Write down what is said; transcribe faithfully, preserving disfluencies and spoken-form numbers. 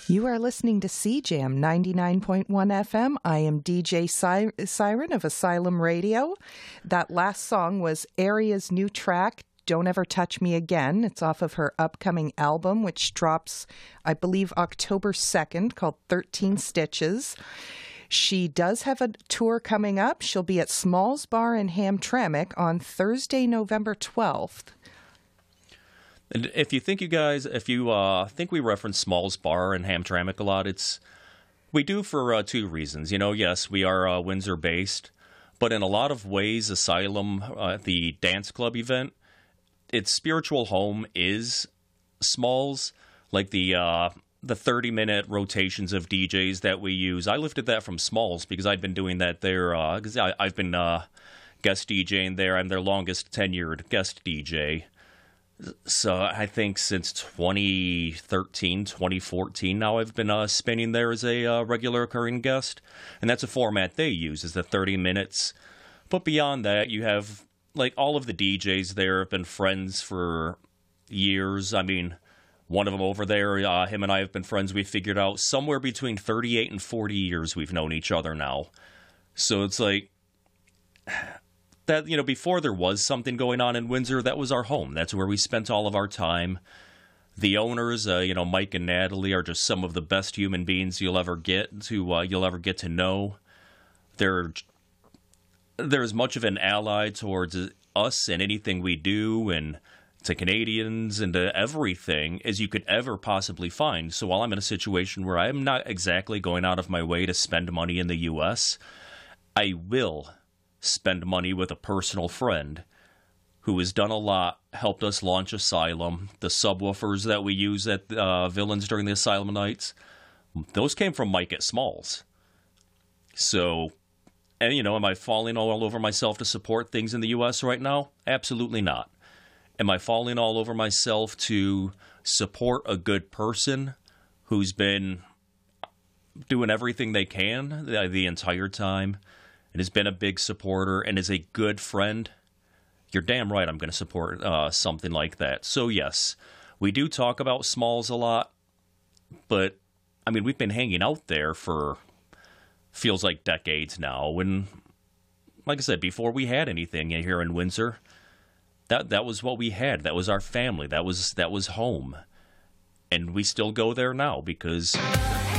You are listening to C Jam ninety-nine point one F M. I am D J Sy- Siren of Asylum Radio. That last song was Aria's new track, Don't Ever Touch Me Again. It's off of her upcoming album, which drops, I believe, October second, called thirteen Stitches. She does have a tour coming up. She'll be at Smalls Bar in Hamtramck on Thursday, November twelfth. And if you think you guys, if you uh, think we reference Smalls Bar and Hamtramck a lot, it's we do for uh, two reasons. You know, yes, we are uh, Windsor-based, but in a lot of ways, Asylum, uh, the dance club event, its spiritual home is Smalls, like the uh, the thirty-minute rotations of D Js that we use. I lifted that from Smalls because I've been doing that there, because uh, I've been uh, guest DJing there. I'm their longest tenured guest D J. So I think since twenty thirteen, twenty fourteen now I've been uh, spinning there as a uh, regular occurring guest. And that's a format they use, is the thirty minutes. But beyond that, you have, like, all of the D Js there have been friends for years. I mean, one of them over there, uh, him and I have been friends, we figured out, somewhere between thirty-eight and forty years we've known each other now. So it's like... that, you know, before there was something going on in Windsor, that was our home. That's where we spent all of our time. The owners, uh, you know, Mike and Natalie, are just some of the best human beings you'll ever get to uh, you'll ever get to know. They're they're as much of an ally towards us and anything we do, and to Canadians and to everything as you could ever possibly find. So while I'm in a situation where I'm not exactly going out of my way to spend money in the U S, I will spend money with a personal friend who has done a lot, helped us launch Asylum. The subwoofers that we use at uh, Villains during the Asylum nights, those came from Mike at Smalls. So, and you know, am I falling all over myself to support things in the U S right now? Absolutely not. Am I falling all over myself to support a good person who's been doing everything they can the, the entire time, and has been a big supporter, and is a good friend? You're damn right I'm going to support uh, something like that. So yes, we do talk about Smalls a lot, but, I mean, we've been hanging out there for, feels like decades now, and, like I said, before we had anything here in Windsor, that that was what we had. That was our family. That was, that was home. And we still go there now, because